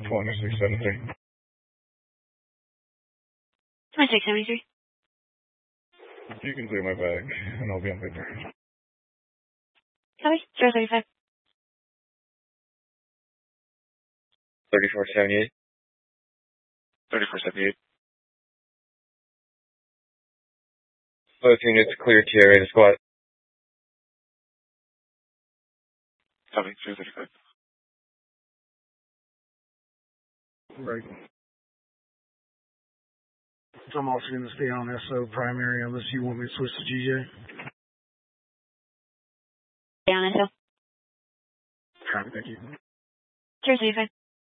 2673. 2673. You can clear my bag, and I'll be on paper. Copy. 035. 3478. 3478. Both units clear TRA to squat. Copy. 035. Right. So I'm also going to stay on SO primary unless you want me to switch to GJ. Stay on SO. Copy, thank you. 035.